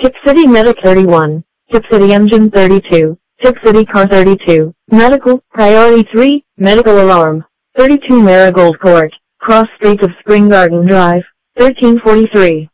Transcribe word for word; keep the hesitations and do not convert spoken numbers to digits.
Tip City Medic thirty-one, Tip City Engine thirty-two, Tip City Car thirty-two, Medical, Priority three, Medical Alarm, thirty-two Marigold Court, Cross Street of Spring Garden Drive, thirteen forty-three.